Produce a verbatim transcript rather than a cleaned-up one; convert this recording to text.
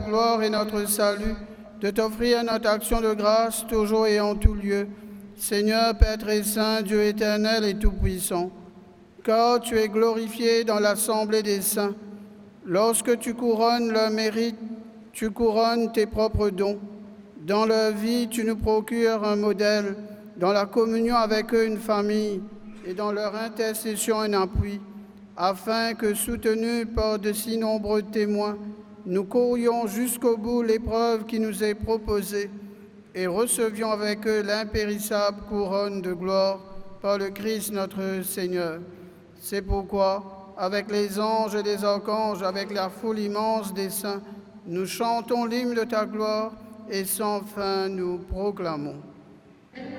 gloire et notre salut, de t'offrir notre action de grâce toujours et en tout lieu. Seigneur, Père très saint, Dieu éternel et tout-puissant, car tu es glorifié dans l'assemblée des saints. Lorsque tu couronnes leur mérite, tu couronnes tes propres dons. Dans leur vie, tu nous procures un modèle, dans la communion avec eux une famille, et dans leur intercession un appui, afin que, soutenus par de si nombreux témoins, nous courions jusqu'au bout l'épreuve qui nous est proposée et recevions avec eux l'impérissable couronne de gloire par le Christ notre Seigneur. C'est pourquoi, avec les anges et les archanges, avec la foule immense des saints, nous chantons l'hymne de ta gloire et sans fin nous proclamons.